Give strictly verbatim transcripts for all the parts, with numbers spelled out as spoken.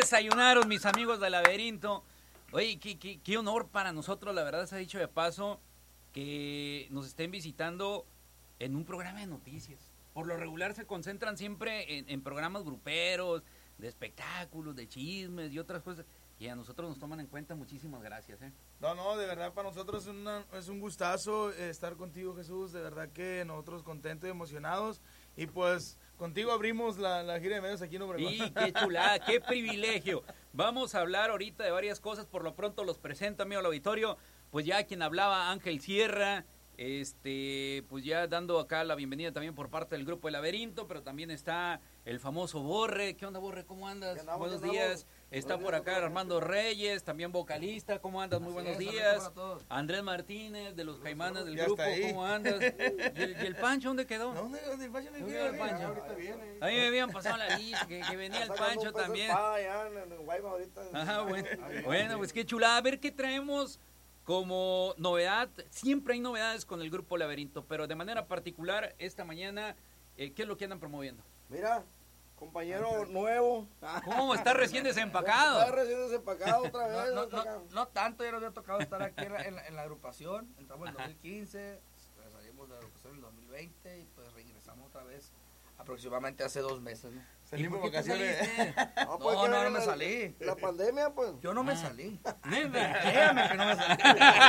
desayunaron mis amigos del Laberinto. Oye, qué, qué, qué honor para nosotros, la verdad se ha dicho de paso, que nos estén visitando en un programa de noticias. Por lo regular se concentran siempre en, en programas gruperos, de espectáculos, de chismes y otras cosas. Y a nosotros nos toman en cuenta, muchísimas gracias. ¿eh? No, no, de verdad para nosotros es, una, es un gustazo estar contigo, Jesús. De verdad que nosotros contentos y emocionados. Y pues contigo abrimos la, la gira de medios aquí en Obregón. Y qué chulada, qué privilegio. Vamos a hablar ahorita de varias cosas. Por lo pronto los presento, amigo al auditorio. Pues ya quien hablaba, Ángel Sierra. Este, pues ya dando acá la bienvenida también por parte del grupo El Laberinto, pero también está el famoso Borre. ¿Qué onda, Borre? ¿Cómo andas? Andamos, buenos andamos. días. Está Buenos por días, acá doctor. Armando Reyes, también vocalista. ¿Cómo andas? Muy Así buenos es, días. para todos. Andrés Martínez, de los Caimanes del Ya grupo. está ahí. ¿Cómo andas? ¿Y el, y el Pancho dónde quedó? ¿Dónde, dónde el Pancho no ¿Dónde quiere el venir? Pancho? Ahorita viene. A mí me habían pasado la lista, que, que venía el Está sacando Pancho un peso también. espada allá en- en Guaymas ahorita. Ajá, bueno, Ahí bueno, viene. pues qué chulada. A ver qué traemos como novedad. Siempre hay novedades con el grupo Laberinto, pero de manera particular, esta mañana, eh, ¿qué es lo que andan promoviendo? Mira, compañero nuevo. ¿Cómo? Está recién Está desempacado. recién desempacado otra vez. No, no, está acá. no, no tanto, ya nos había tocado estar aquí en la, en la, en la agrupación. Entramos en el dos mil quince, pues, salimos de la agrupación en el dos mil veinte y pues regresamos otra vez aproximadamente hace dos meses, ¿no? Salimos ¿Y por qué te vacaciones. saliste? No, pues, No, que no, no la- me salí. La pandemia, pues. Yo no me Ah. salí. Neta. Créame que no me salí.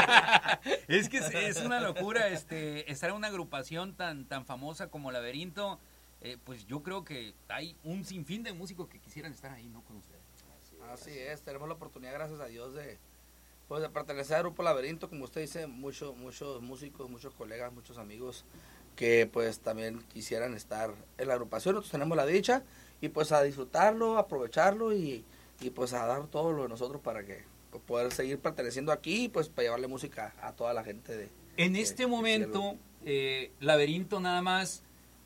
Es que es, es una locura este estar en una agrupación tan tan famosa como Laberinto. Eh, pues yo creo que hay un sinfín de músicos que quisieran estar ahí, ¿no? Con ustedes. Así es, tenemos la oportunidad, gracias a Dios, de, pues, de pertenecer al Grupo Laberinto. Como usted dice, muchos muchos músicos, muchos colegas, muchos amigos que pues también quisieran estar en la agrupación. Nosotros tenemos la dicha y pues a disfrutarlo, aprovecharlo y, y pues a dar todo lo de nosotros para que pues, poder seguir perteneciendo aquí y pues para llevarle música a toda la gente de... En de- este de momento, cielo. eh, Laberinto nada más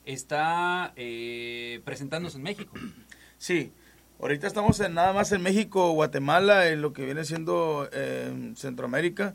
está eh, presentándose en México. Sí, ahorita estamos en, nada más en México, Guatemala, en lo que viene siendo eh, Centroamérica.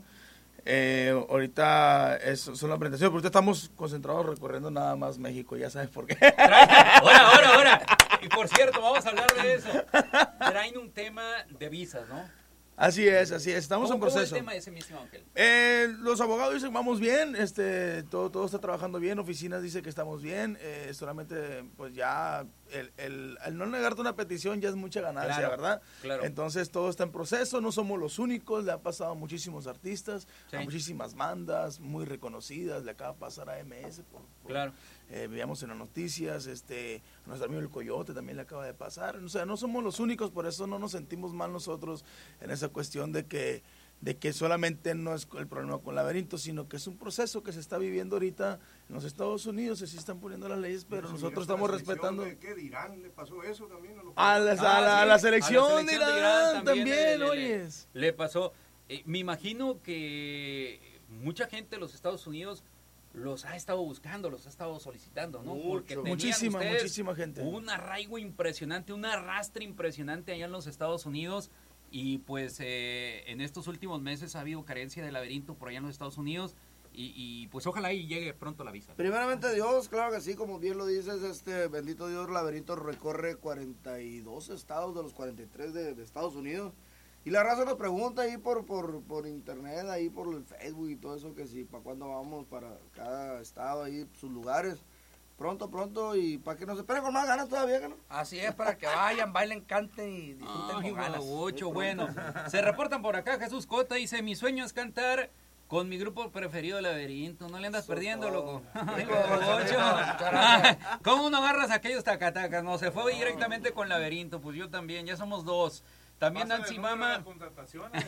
Eh, ahorita es, son las presentaciones, pero ahorita estamos concentrados recorriendo nada más México, ya sabes por qué. Ahora, ahora, ahora. Y por cierto, vamos a hablar de eso. Traen un tema de visas, ¿no? Así es, así es, estamos en ¿Cómo- cómo proceso. el tema ese, mi estimado Ángel? Eh, los abogados dicen vamos bien, este, todo, todo está trabajando bien, oficinas dice que estamos bien, eh, solamente pues ya el, el, el no negarte una petición ya es mucha ganancia, Claro, ¿verdad? claro. Entonces todo está en proceso, no somos los únicos, le ha pasado a muchísimos artistas, Sí. a muchísimas bandas muy reconocidas, le acaba de pasar a M S, por, por- Claro. eh, veíamos en las noticias, este, a nuestro amigo el Coyote también le acaba de pasar, o sea, no somos los únicos, por eso no nos sentimos mal nosotros en esa cuestión de que de que solamente no es el problema con Laberinto, sino que es un proceso que se está viviendo ahorita en los Estados Unidos, se sí están poniendo las leyes, pero Si nosotros miraste estamos la selección respetando de- ¿Qué dirán? ¿Le pasó eso también? ¿A los a la, a Ah, la- a sí, la selección, a la selección de Irán, Irán también, le- le- oyes. Le pasó. Eh, me imagino que mucha gente de los Estados Unidos los ha estado buscando, los ha estado solicitando, ¿no? Mucho. Porque tenían Muchísima, ustedes muchísima gente. un arraigo impresionante, un arrastre impresionante allá en los Estados Unidos. Y pues eh, en estos últimos meses ha habido carencia de Laberinto por allá en los Estados Unidos. Y, y pues ojalá y llegue pronto la visa. Primeramente Dios, claro que sí, como bien lo dices, este bendito Dios, Laberinto recorre cuarenta y dos estados de los cuarenta y tres de, de Estados Unidos. Y la raza nos pregunta ahí por, por, por internet, ahí por el Facebook y todo eso, que si para cuándo vamos para cada estado, ahí sus lugares. Pronto, pronto, y para que nos esperen con más ganas todavía, ¿que no? Así es, para que vayan, bailen, canten y disfruten Ay, con ganas. babocho, bueno. Se reportan por acá, Jesús Cota dice, mi sueño es cantar con mi grupo preferido, Laberinto. No le andas perdiendo, loco. Ay, babocho. gracias. ¿Cómo no agarras a aquellos tacatacas? No, se fue directamente con Laberinto, pues yo también, ya somos dos. También Pásale Nancy el número de Mama. las contrataciones.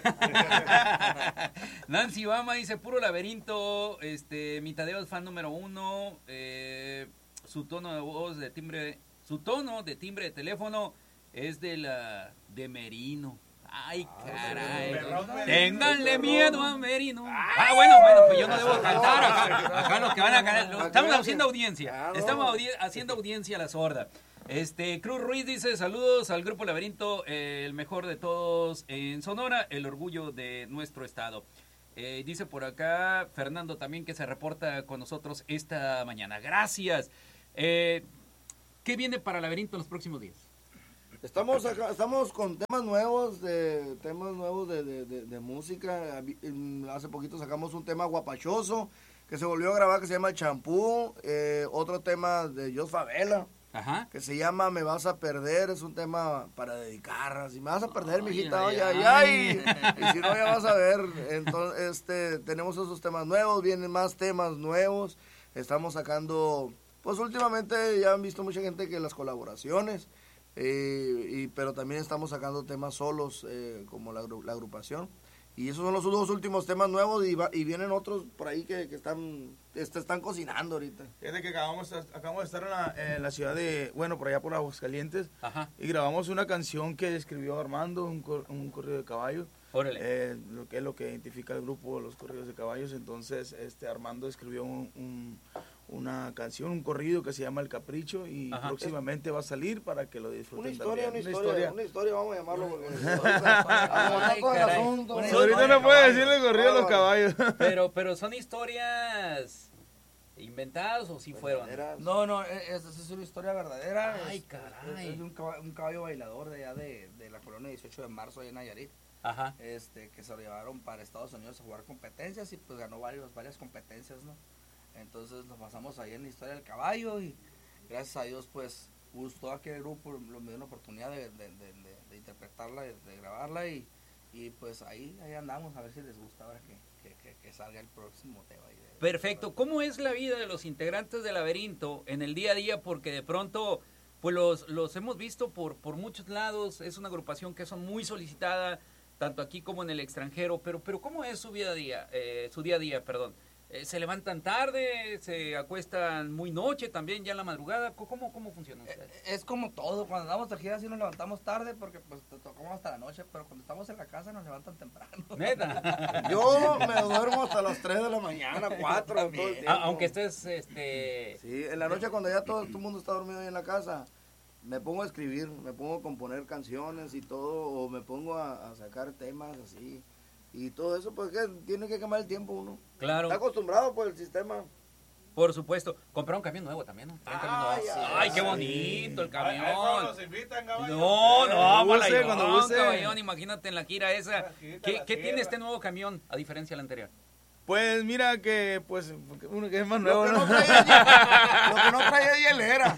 Nancy Bama dice, puro Laberinto, este, mi Tadeo es fan número uno, eh, su tono de voz de timbre, su tono de timbre de teléfono es de la, de Merino. Ay, caray. perrón Merino. Ténganle miedo a Merino. Ah, bueno, bueno, pues yo no debo cantar acá. Acá los que van a cantar. Estamos haciendo audiencia. Estamos audi- haciendo audiencia a la sorda. Este, Cruz Ruiz dice, saludos al Grupo Laberinto, eh, el mejor de todos en Sonora, el orgullo de nuestro estado. Eh, dice por acá Fernando también que se reporta con nosotros esta mañana. Gracias. Eh, ¿Qué viene para Laberinto en los próximos días? Estamos acá, estamos con temas nuevos, de temas nuevos de, de, de, de música. Hace poquito sacamos un tema guapachoso que se volvió a grabar que se llama Champú. Eh, otro tema de Jos Favela. Ajá. Que se llama Me Vas a Perder, es un tema para dedicar. Si me vas a perder, Ay, mijita, ay, ay, ay, ay. ay. Y si no, ya vas a ver. Entonces, este, tenemos esos temas nuevos, vienen más temas nuevos. Estamos sacando, pues últimamente ya han visto mucha gente que las colaboraciones, eh, y, pero también estamos sacando temas solos, eh, como la, la agrupación. Y esos son los dos últimos temas nuevos y, va, y vienen otros por ahí que, que están, este, están cocinando ahorita. Fíjate que acabamos, acabamos de estar en la, en la ciudad de, bueno, por allá por Aguascalientes. Ajá. Y grabamos una canción que escribió Armando, un, cor, un corrido de caballos. Órale. Eh, lo que es lo que identifica el grupo, los corridos de caballos. Entonces, este Armando escribió un, un, una canción, un corrido que se llama El Capricho y Ajá. próximamente va a salir para que lo disfruten. Una historia, también. una historia, una historia, vamos a llamarlo. Porque Ay, todo el caray. asunto. Una Ahorita historia no de puede caballo. decirle el corrido de los caballos. Pero, pero son historias inventadas o sí fueron. Verdaderas. No, no, es, es una historia verdadera. Ay, es, caray. Es, es un, caballo, un caballo bailador de allá de, de la colonia dieciocho de marzo, allá en Nayarit. Ajá. Este, que se lo llevaron para Estados Unidos a jugar competencias y pues ganó varios, varias competencias, ¿no? Entonces nos pasamos ahí en la historia del caballo y gracias a Dios pues gustó a aquel grupo, me dio una oportunidad de, de, de, de, de interpretarla, de, de grabarla y, y pues ahí, ahí andamos a ver si les gusta ahora que, que, que, que salga el próximo tema. Ahí de, Perfecto. ¿Cómo es la vida de los integrantes del Laberinto en el día a día? Porque de pronto, pues los, los hemos visto por, por muchos lados. Es una agrupación que son muy solicitada, tanto aquí como en el extranjero. Pero, pero ¿cómo es su día a día? Eh, su día a día, perdón. Eh, ¿Se levantan tarde? ¿Se acuestan muy noche también, ya en la madrugada? ¿Cómo, cómo funciona ustedes? Es como todo, cuando andamos de gira sí nos levantamos tarde porque pues te tocamos hasta la noche, pero cuando estamos en la casa nos levantan temprano. ¿Neta? Yo me duermo hasta las tres de la mañana, cuatro, todo el tiempo. Ah, aunque estés, este... Sí, en la noche cuando ya todo, todo el mundo está dormido ahí en la casa, me pongo a escribir, me pongo a componer canciones y todo, o me pongo a, a sacar temas así. Y todo eso, pues que tiene que quemar el tiempo uno. Claro. Está acostumbrado por el sistema. Por supuesto. Compraron un camión nuevo también, ¿no? Traen camión Ay, nuevo. ay, Ay, qué ay. bonito el Ahí- ahí cuando camión. nos invitan, caballo. No, no, Cuando para guste, cuando guste. caballón, imagínate en la gira esa. La gira, ¿Qué, la qué sierra. tiene este nuevo camión a diferencia del anterior? Pues mira que, pues, uno que es más Lo nuevo, que ¿no? no traía, hie- lo que no traía hielera.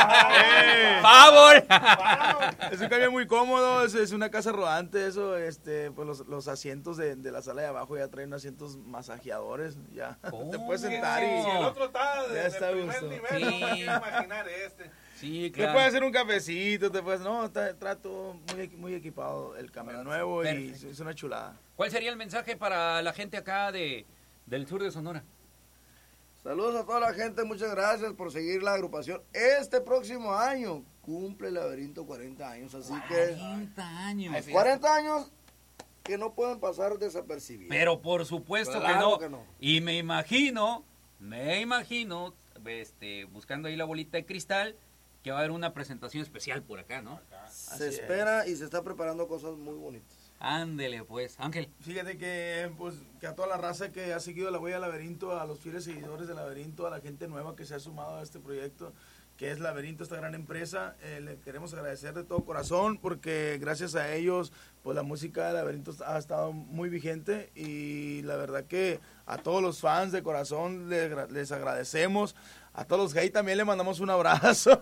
Eh, ¡Favor! Es un camión muy cómodo, es, es una casa rodante, eso, este, pues los, los asientos de, de la sala de abajo ya traen asientos masajeadores, ya Oh. te puedes Si, sentar si- y si el otro está de, Ya de está a primer gusto. nivel, Sí. no me quiero imaginar este. Sí, te claro. puedes hacer un cafecito, te puedes, no, está, trato muy, equi- muy equipado el camión nuevo y Perfecto. es una chulada. ¿Cuál sería el mensaje para la gente acá de, del sur de Sonora? Saludos a toda la gente, muchas gracias por seguir la agrupación. Este próximo año cumple el Laberinto cuarenta años, así que cuarenta años. cuarenta años que no pueden pasar desapercibidos. Pero por supuesto que, Claro no. que no. Y me imagino, me imagino, este, buscando ahí la bolita de cristal, que va a haber una presentación especial por acá, ¿no? Se Así espera y se está preparando cosas muy bonitas. Ándele pues, Ángel. Fíjate que, pues, que a toda la raza que ha seguido la huella del Laberinto, a los fieles seguidores del Laberinto, a la gente nueva que se ha sumado a este proyecto, que es Laberinto, esta gran empresa, eh, le queremos agradecer de todo corazón porque gracias a ellos, pues la música de Laberinto ha estado muy vigente y la verdad que a todos los fans de corazón les, les agradecemos. A todos los gays también le mandamos un abrazo.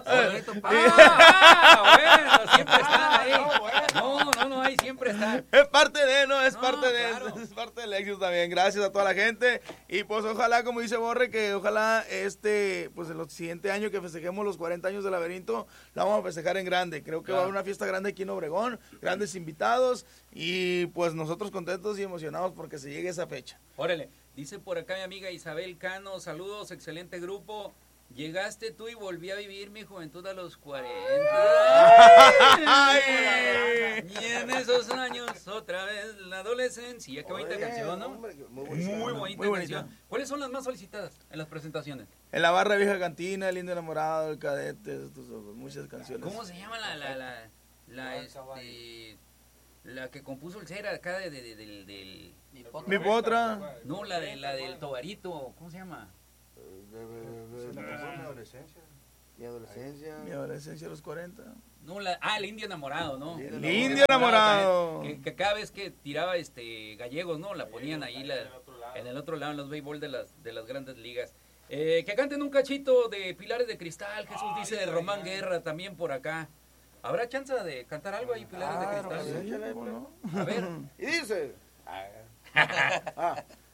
Ah, bueno, siempre están ahí. No, no, no, ahí siempre están. Es parte de, ¿no? Es No, parte de, claro. es parte del éxito también. Gracias a toda la gente. Y pues ojalá, como dice Borre, que ojalá este, pues el siguiente año que festejemos los cuarenta años del Laberinto, la vamos a festejar en grande. Creo que va a haber una fiesta grande aquí en Obregón, grandes invitados y pues nosotros contentos y emocionados porque se llegue esa fecha. Órale, dice por acá mi amiga Isabel Cano, saludos, excelente grupo. Llegaste tú y volví a vivir mi juventud a los cuarenta. Ay. Y en esos años otra vez la adolescencia. Qué bonita Oye, canción, ¿no? hombre, muy Muy bonita. bonita Muy bonita. canción. ¿Cuáles son las más solicitadas en las presentaciones? En la barra vieja cantina, el lindo enamorado, el cadete, estos, muchas canciones. ¿Cómo se llama la la la la, este, la que compuso el Cera acá de, de- de- del del Mi potra. no la de la del Tobarito, ¿cómo se llama? De- de- de- Se de- me pasó mi adolescencia. Mi adolescencia. Mi adolescencia a los cuarenta. No, la, ah, el indio enamorado, ¿no? El indio enamorado. Que, que cada vez que tiraba este gallegos, ¿no? La ponían ahí la, en el otro lado, en los béisbol de las, de las grandes ligas. Eh, que canten un cachito de Pilares de Cristal, Jesús dice de Román Guerra también por acá. ¿Habrá chance de cantar algo ahí, Pilares de Cristal? Sí, ¿cómo no? A ver. Y dice... Ah,